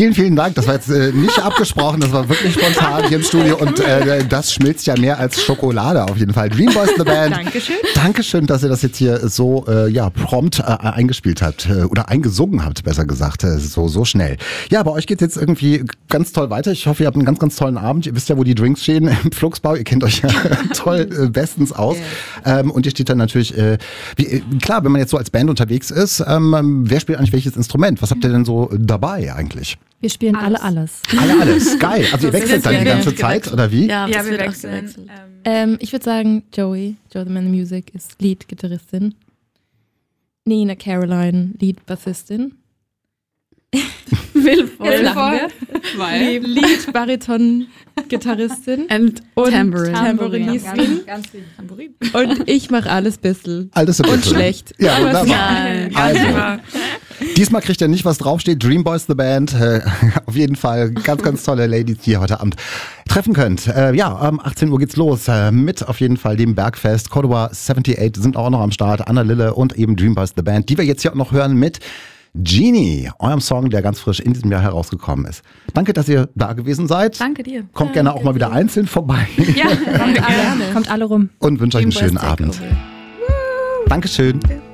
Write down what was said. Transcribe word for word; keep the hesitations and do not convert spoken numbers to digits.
Vielen, vielen Dank. Das war jetzt äh, nicht abgesprochen, das war wirklich spontan hier im Studio und äh, das schmilzt ja mehr als Schokolade auf jeden Fall. Dreamboys The Band. Dankeschön. Dankeschön, dass ihr das jetzt hier so äh, ja, prompt äh, eingespielt habt äh, oder eingesungen habt, besser gesagt, äh, so, so schnell. Ja, bei euch geht jetzt irgendwie ganz toll weiter. Ich hoffe, ihr habt einen ganz, ganz tollen Abend. Ihr wisst ja, wo die Drinks stehen im Flugsbau. Ihr kennt euch ja toll äh, bestens aus. Yeah. Ähm, und ihr steht dann natürlich, äh, wie, äh, klar, wenn man jetzt so als Band unterwegs ist, ähm, wer spielt eigentlich welches Instrument? Was habt ihr denn so dabei eigentlich? Wir spielen alles. alle alles. Alle alles, geil. Also ihr wechselt dann die ganze Zeit, oder wie? Ja, ja wir wechseln. Ähm, ich würde sagen, Joey, Joe the Man of Music, ist Lead-Gitarristin. Nina Caroline, Lead-Bassistin. Wilfor, Lead-Bariton-Gitarristin. Und Tambourine. Tambourinistin. Tambourine. Und ich mache alles bisschen. Alles ein Und bisschen. schlecht. Ja, Aber wunderbar. Also, Ja, diesmal kriegt ihr nicht, was draufsteht. Dreamboys The Band. Äh, auf jeden Fall ganz, ganz tolle Ladies, die ihr heute Abend treffen könnt. Äh, ja, um achtzehn Uhr geht's los äh, mit auf jeden Fall dem Bergfest. Cordoba achtundsiebzig sind auch noch am Start. Anna Lille und eben Dreamboys The Band, die wir jetzt hier auch noch hören mit Genie, eurem Song, der ganz frisch in diesem Jahr herausgekommen ist. Danke, dass ihr da gewesen seid. Danke dir. Kommt Danke gerne auch mal wieder dir. einzeln vorbei. Ja, Kommt alle, kommt alle rum. Und wünsche euch einen schönen Abend. Dankeschön.